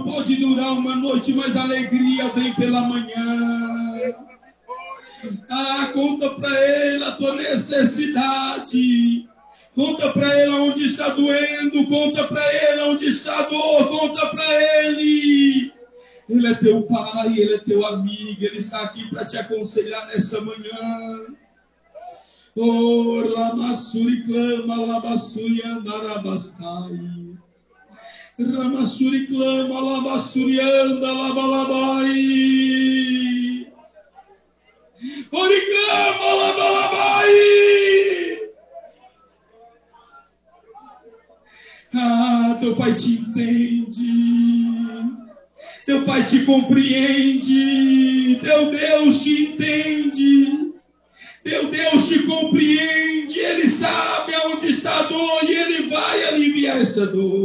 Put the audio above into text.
pode durar uma noite, mas a alegria vem pela manhã. Conta para ele a tua necessidade. Conta para ele onde está doendo. Conta para ele onde está a dor. Conta para ele. Ele é teu pai, ele é teu amigo. Ele está aqui para te aconselhar nessa manhã. Oh, Ramassuri clama, Labassuri andarabastai. Ramassuri clama, Labassuri anda, Labalabai. Ori clama, Labalabai. Teu pai te entende. Teu pai te compreende. Teu Deus te entende. Teu Deus te compreende. Ele sabe aonde está a dor e ele vai aliviar essa dor.